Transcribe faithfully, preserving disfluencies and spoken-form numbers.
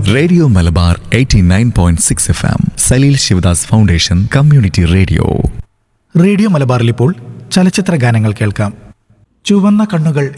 Radio Malabar eighty nine point six F M Saleel Sivadas foundation community radio. Radio മലബാറിൽ ഇപ്പോൾ ചലച്ചിത്ര ഗാനങ്ങൾ കേൾക്കാം. ചുവന്ന കണ്ണുകൾ